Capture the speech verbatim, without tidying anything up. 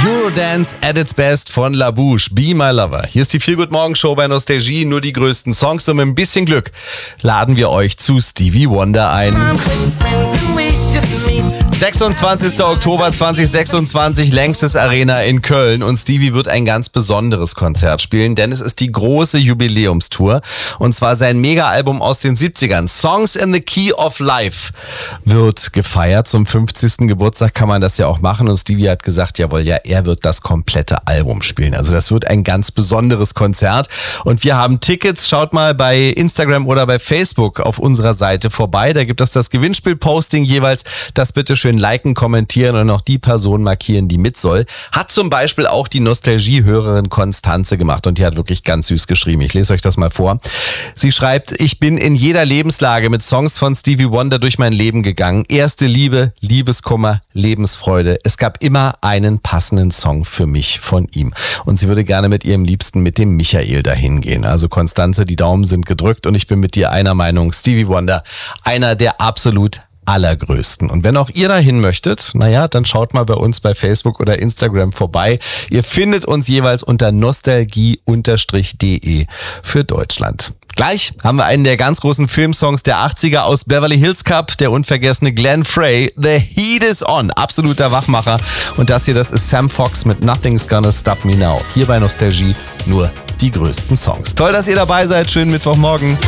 Eurodance at its best von La Bouche, Be My Lover. Hier ist die Feel-Good-Morgen-Show bei Nostalgie, nur die größten Songs und mit ein bisschen Glück laden wir euch zu Stevie Wonder ein. sechsundzwanzigster Oktober zweitausendsechsundzwanzig, Längstes Arena in Köln und Stevie wird ein ganz besonderes Konzert spielen, denn es ist die große Jubiläumstour und zwar sein Mega-Album aus den siebzigern, Songs in the Key of Life, wird gefeiert. Zum fünfzigsten Geburtstag kann man das ja auch machen und Stevie hat gesagt, jawohl, ja, er wird das komplette Album spielen. Also das wird ein ganz besonderes Konzert und wir haben Tickets. Schaut mal bei Instagram oder bei Facebook auf unserer Seite vorbei, da gibt es das Gewinnspiel-Posting jeweils, das bitte schön liken, kommentieren und auch die Person markieren, die mit soll. Hat zum Beispiel auch die Nostalgie-Hörerin Konstanze gemacht und die hat wirklich ganz süß geschrieben. Ich lese euch das mal vor. Sie schreibt, ich bin in jeder Lebenslage mit Songs von Stevie Wonder durch mein Leben gegangen. Erste Liebe, Liebeskummer, Lebensfreude. Es gab immer einen passenden Song für mich von ihm. Und sie würde gerne mit ihrem Liebsten, mit dem Michael, dahin gehen. Also Konstanze, die Daumen sind gedrückt und ich bin mit dir einer Meinung. Stevie Wonder, einer der absolut allergrößten. Und wenn auch ihr dahin möchtet, naja, dann schaut mal bei uns bei Facebook oder Instagram vorbei. Ihr findet uns jeweils unter nostalgie de für Deutschland. Gleich haben wir einen der ganz großen Filmsongs der achtziger aus Beverly Hills Cop, der unvergessene Glenn Frey, The Heat is On, absoluter Wachmacher. Und das hier, das ist Sam Fox mit Nothing's Gonna Stop Me Now. Hier bei Nostalgie nur die größten Songs. Toll, dass ihr dabei seid. Schönen Mittwochmorgen.